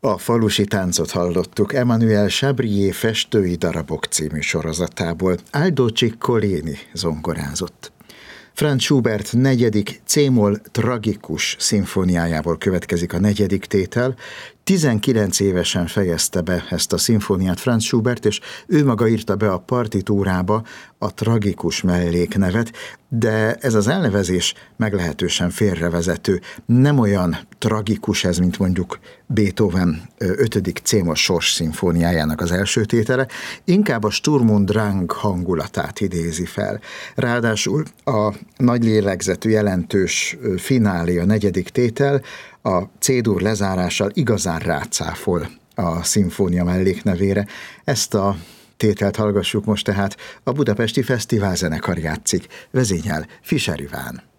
A falusi táncot hallottuk Emmanuel Chabrier Festői darabok című sorozatából. Aldo Ciccolini zongorázott. Franz Schubert negyedik C-moll tragikus szimfóniájából következik a negyedik tétel. 19 évesen fejezte be ezt a szimfóniát Franz Schubert, és ő maga írta be a partitúrába a tragikus melléknevet, de ez az elnevezés meglehetősen félrevezető. Nem olyan tragikus ez, mint mondjuk Beethoven 5. C-moll sors szimfóniájának az első tétele, inkább a Sturm und Drang hangulatát idézi fel. Ráadásul a nagy lélegzetű, jelentős finálé, a negyedik tétel, a C-dur lezárással igazán rácáfol a szimfónia melléknevére. Ezt a tételt hallgassuk most tehát, a Budapesti Fesztivál Zenekar játszik, vezényel Fischer Iván.